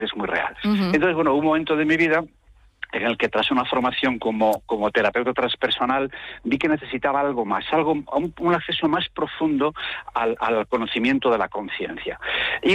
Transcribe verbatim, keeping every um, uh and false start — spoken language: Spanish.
es muy real. Uh-huh. Entonces, bueno, hubo un momento de mi vida en el que tras una formación como, como terapeuta transpersonal vi que necesitaba algo más, algo un, un acceso más profundo al, al conocimiento de la conciencia. Y